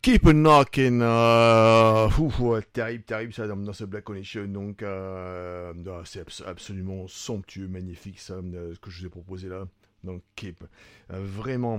Keep Knocking, ouais, terrible ça dans ce Black Connection, donc c'est absolument somptueux, magnifique ça, ce que je vous ai proposé là. Donc Keep, vraiment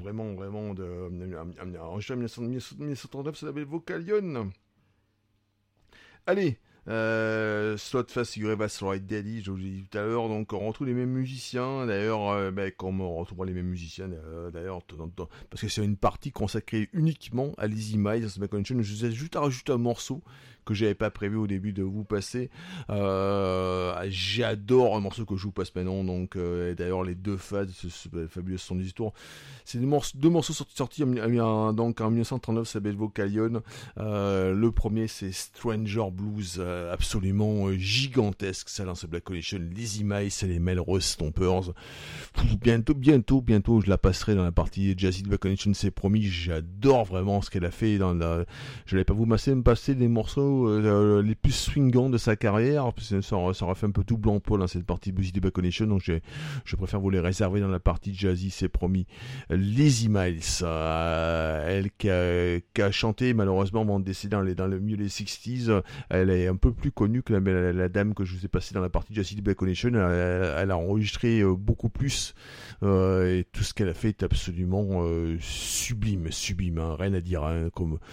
en juin 1939, ça s'appelle Vocalion. Allez, Slotfast, Figurez Right Daddy, je vous l'ai dit tout à l'heure, donc on retrouve les mêmes musiciens, d'ailleurs, comme on retrouvera les mêmes musiciens, d'ailleurs, parce que c'est une partie consacrée uniquement à Lizzie Miles dans ce Black Connection. Je vous ai juste rajouté un morceau que j'avais pas prévu au début de vous passer. J'adore un morceau que je vous passe maintenant, donc et d'ailleurs les deux phases, ce fabuleux 70 tours. C'est deux morceaux sortis donc en 1939, ça s'appelle Vocalion. Le premier c'est Stranger Blues, absolument gigantesque, ça lance Black Connection. Lizzie Miles et les Melrose Stompers. Bientôt, je la passerai dans la partie jazzy de Black Connection, c'est promis. J'adore vraiment ce qu'elle a fait je n'allais pas vous me passer des morceaux les plus swingants de sa carrière, ça aurait fait un peu tout blanc Paul dans cette partie musique de Black Connection, donc je préfère vous les réserver dans la partie jazzy, c'est promis. Lizzie Miles, elle qui a chanté, malheureusement décédée dans le milieu des 60s, elle est un peu plus connue que la dame que je vous ai passée dans la partie jazzy de Black Connection. Elle a enregistré beaucoup plus, et tout ce qu'elle a fait est absolument sublime, hein, rien à dire, hein,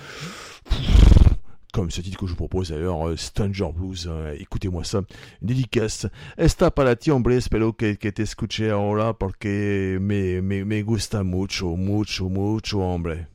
comme ce titre que je vous propose d'ailleurs, Stranger Blues, écoutez-moi ça, dédicace. Esta para ti, hombre, espero que te escuche ahora porque me gusta mucho, hombre.